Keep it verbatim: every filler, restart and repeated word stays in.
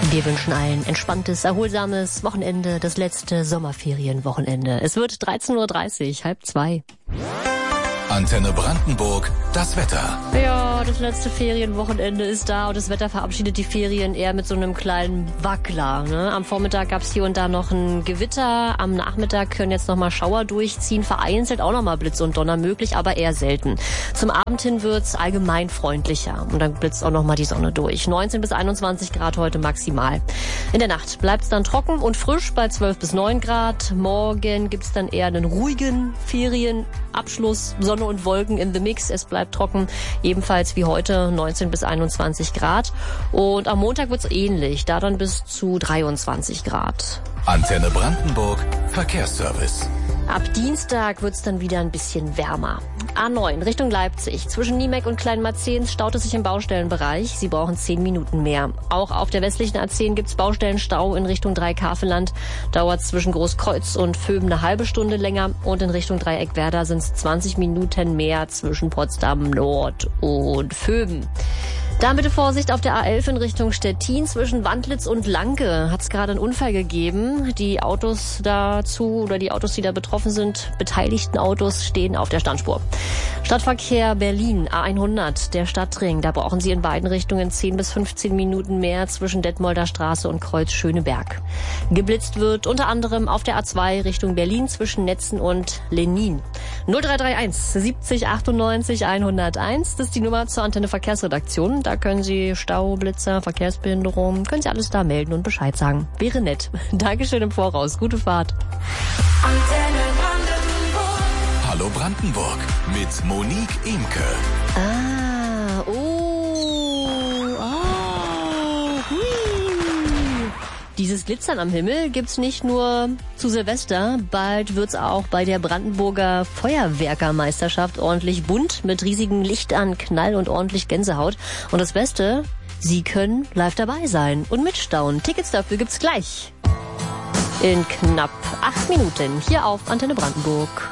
Wir wünschen ein entspanntes, erholsames Wochenende, das letzte Sommerferienwochenende. Es wird dreizehn Uhr dreißig, halb zwei. Antenne Brandenburg, das Wetter. Ja, das letzte Ferienwochenende ist da und das Wetter verabschiedet die Ferien eher mit so einem kleinen Wackler. Ne? Am Vormittag gab's hier und da noch ein Gewitter, am Nachmittag können jetzt nochmal Schauer durchziehen, vereinzelt auch nochmal Blitz und Donner möglich, aber eher selten. Zum Abend hin wird's allgemein freundlicher und dann blitzt auch nochmal die Sonne durch. neunzehn bis einundzwanzig Grad heute maximal. In der Nacht bleibt's dann trocken und frisch bei zwölf bis neun Grad. Morgen gibt's dann eher einen ruhigen Ferienabschluss, Sonne und Wolken in the Mix. Es bleibt trocken, ebenfalls wie heute neunzehn bis einundzwanzig Grad. Und am Montag wird's ähnlich, da dann bis zu dreiundzwanzig Grad. Antenne Brandenburg, Verkehrsservice. Ab Dienstag wird's dann wieder ein bisschen wärmer. A neun Richtung Leipzig. Zwischen Niemek und Kleinmarzehns staut es sich im Baustellenbereich. Sie brauchen zehn Minuten mehr. Auch auf der westlichen A zehn gibt's Baustellenstau in Richtung Dreikafelland. Dauert zwischen Großkreuz und Vöben eine halbe Stunde länger. Und in Richtung Dreieckwerder sind's zwanzig Minuten mehr zwischen Potsdam Nord und Vöben. Da bitte Vorsicht auf der A elf in Richtung Stettin. Zwischen Wandlitz und Lanke hat es gerade einen Unfall gegeben. Die Autos dazu oder die Autos, die da betroffen sind, beteiligten Autos, stehen auf der Standspur. Stadtverkehr Berlin, A hundert, der Stadtring. Da brauchen Sie in beiden Richtungen zehn bis fünfzehn Minuten mehr zwischen Detmolder Straße und Kreuz Schöneberg. Geblitzt wird unter anderem auf der A zwei Richtung Berlin zwischen Netzen und Lenin. null drei drei eins siebzig achtundneunzig hunderteins, das ist die Nummer zur Antenne Verkehrsredaktion. Da können Sie Stau, Blitzer, Verkehrsbehinderung, können Sie alles da melden und Bescheid sagen. Wäre nett. Dankeschön im Voraus. Gute Fahrt. Antenne Brandenburg. Hallo Brandenburg mit Monique Imke. Ah, oh, ah, hui. Dieses Glitzern am Himmel gibt's nicht nur zu Silvester, bald wird's auch bei der Brandenburger Feuerwerkermeisterschaft ordentlich bunt mit riesigen Lichtern, Knall und ordentlich Gänsehaut. Und das Beste, Sie können live dabei sein und mitstaunen. Tickets dafür gibt's gleich in knapp acht Minuten hier auf Antenne Brandenburg.